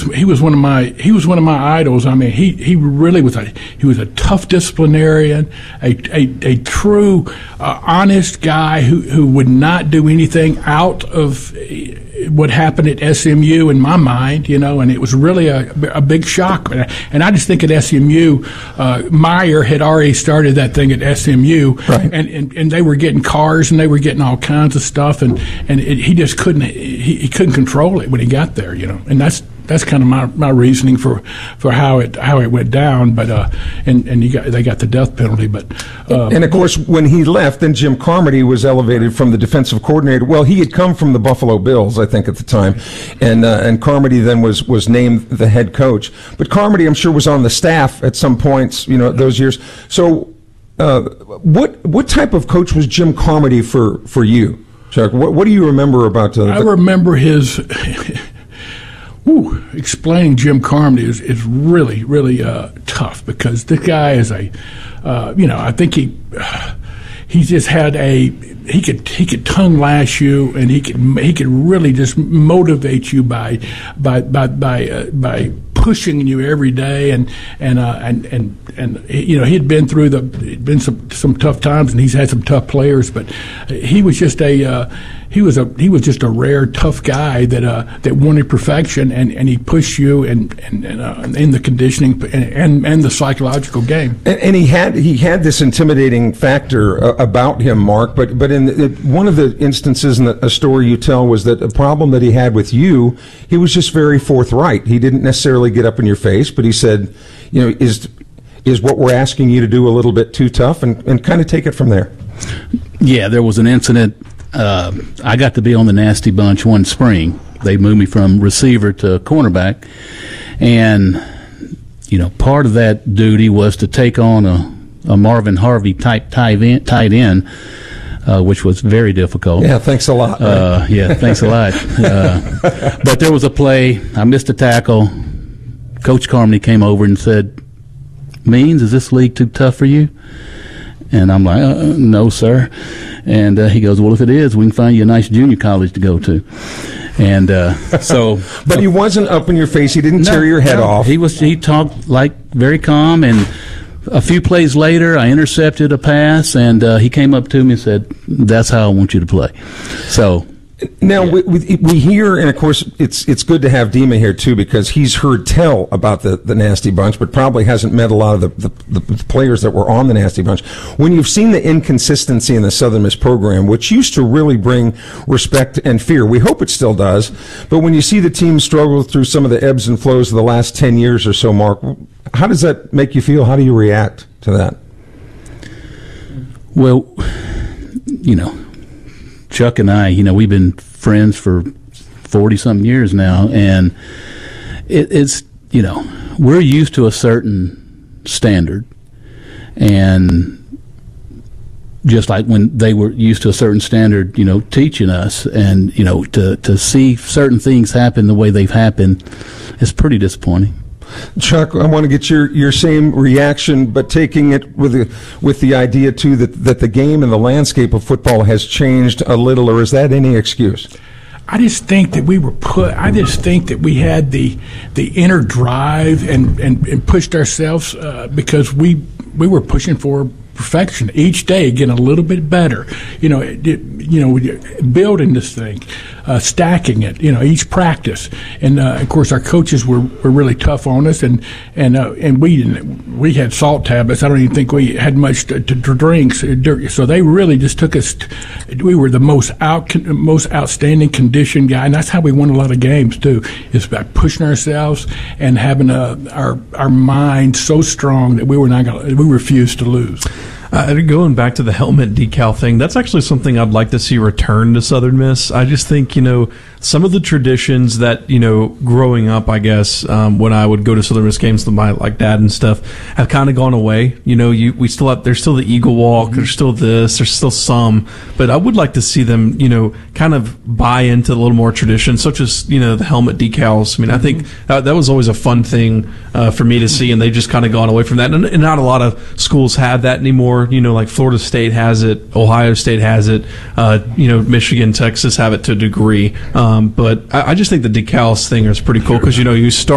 was one of my idols. I mean, he really was a tough disciplinarian, a true honest guy who would not do anything out of what happened at SMU in my mind, and it was really a big shock. And I just think at SMU, Meyer had already started that thing at SMU, right. and they were getting cars and they were getting all kinds of stuff, and he just couldn't he couldn't control it when he got there, and that's kind of my reasoning for how it went down, but they got the death penalty, but and of course when he left, then Jim Carmody was elevated from the defensive coordinator. Well, he had come from the Buffalo Bills, I think, at the time, and Carmody then was named the head coach. But Carmody, I'm sure, was on the staff at some points, those years. So, what type of coach was Jim Carmody for you, Chuck? What do you remember about? I remember his. Explaining Jim Carmody is really, really tough, because this guy is I think he just had he could tongue lash you, and he could really just motivate you by pushing you every day, and he'd been through some tough times, and he's had some tough players, but he was just he was just a rare tough guy that wanted perfection, and he pushed you in the conditioning and the psychological game. And he had this intimidating factor about him, Mark. But in one of the instances in a story you tell was that a problem that he had with you, he was just very forthright. He didn't necessarily get up in your face, but he said, is what we're asking you to do a little bit too tough, and kind of take it from there. Yeah, there was an incident. I got to be on the Nasty Bunch one spring. They moved me from receiver to cornerback, and part of that duty was to take on a Marvin Harvey type tight end, which was very difficult. Yeah, thanks a lot. Right? Yeah, thanks a lot. But there was a play. I missed a tackle. Coach Carmody came over and said, "Means, is this league too tough for you?" And I'm like, "No, sir." And he goes, "Well, if it is, we can find you a nice junior college to go to." And so, but he wasn't up in your face. He didn't tear your head off. He talked like very calm. And a few plays later, I intercepted a pass, and he came up to me and said, "That's how I want you to play." So. Now, yeah. we hear, and of course, it's good to have Dima here, too, because he's heard tell about the Nasty Bunch, but probably hasn't met a lot of the players that were on the Nasty Bunch. When you've seen the inconsistency in the Southern Miss program, which used to really bring respect and fear, we hope it still does, but when you see the team struggle through some of the ebbs and flows of the last 10 years or so, Mark, how does that make you feel? How do you react to that? Well, Chuck and I, we've been friends for 40-something years now, and it's we're used to a certain standard, and just like when they were used to a certain standard, teaching us, and to see certain things happen the way they've happened is pretty disappointing. Chuck, I want to get your same reaction, but taking it with the idea too that the game and the landscape of football has changed a little, or is that any excuse? I just think that I just think that we had the inner drive and pushed ourselves because we were pushing for perfection each day, getting a little bit better. Building this thing, stacking it. Each practice, and of course our coaches were really tough on us, and we had salt tablets. I don't even think we had much to drink. So they really just took us. We were the most outstanding conditioned guy, and that's how we won a lot of games too. Is by pushing ourselves and having our mind so strong that we refused to lose. Going back to the helmet decal thing, that's actually something I'd like to see return to Southern Miss. I just think, some of the traditions that, growing up, I guess, when I would go to Southern Miss games with my dad and stuff, have kind of gone away. There's still the Eagle Walk, there's still this, there's still some, but I would like to see them, kind of buy into a little more tradition, such as, the helmet decals. I mean, I think that was always a fun thing for me to see, and they've just kind of gone away from that. And not a lot of schools have that anymore. Like Florida State has it, Ohio State has it, Michigan, Texas have it to a degree. But I just think the decals thing is pretty cool because, you start